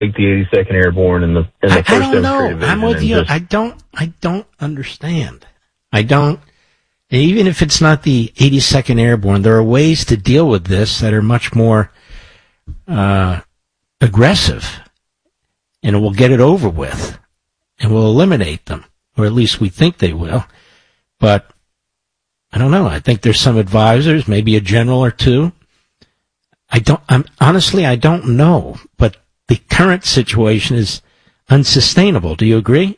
the 82nd Airborne in the first I don't know. Infantry Division. I'm with you. I don't understand. I don't. Even if it's not the 82nd Airborne, there are ways to deal with this that are much more aggressive, and we'll get it over with, and we'll eliminate them, or at least we think they will. But I don't know. I think there's some advisors, maybe a general or two. Honestly, I don't know. But the current situation is unsustainable. Do you agree?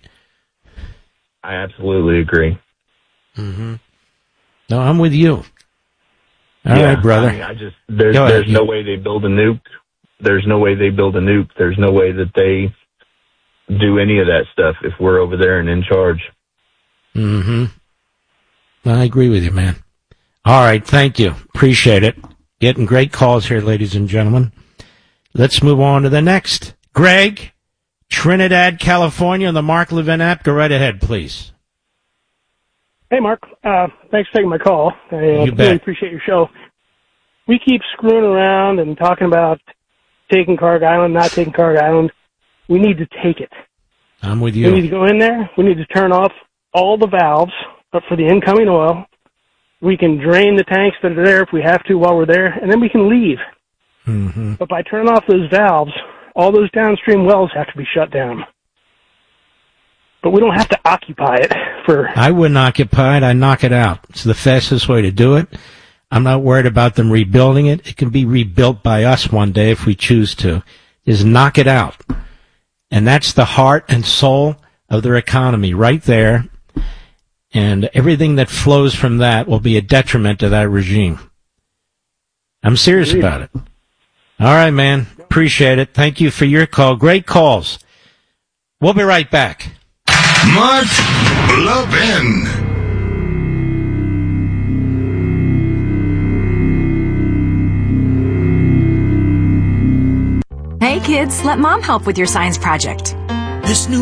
I absolutely agree. Mm-hmm. No, I'm with you. All right, brother. I mean, there's no way they build a nuke. There's no way they build a nuke. There's no way that they do any of that stuff if we're over there and in charge. Mm-hmm. I agree with you, man. All right, thank you. Appreciate it. Getting great calls here, ladies and gentlemen. Let's move on to the next. Greg, Trinidad, California, on the Mark Levin app. Go right ahead, please. Hey, Mark. Thanks for taking my call. I really appreciate your show. We keep screwing around and talking about taking Carg Island, not taking Carg Island. We need to take it. I'm with you. We need to go in there. We need to turn off all the valves for the incoming oil. We can drain the tanks that are there if we have to while we're there, and then we can leave. Mm-hmm. But by turning off those valves, all those downstream wells have to be shut down. But we don't have to occupy it for... I wouldn't occupy it. I'd knock it out. It's the fastest way to do it. I'm not worried about them rebuilding it. It can be rebuilt by us one day if we choose to. Is knock it out. And that's the heart and soul of their economy right there. And everything that flows from that will be a detriment to that regime. I'm serious about it. All right, man. Appreciate it. Thank you for your call. Great calls. We'll be right back. Mark Levin. Hey kids, let mom help with your science project. This new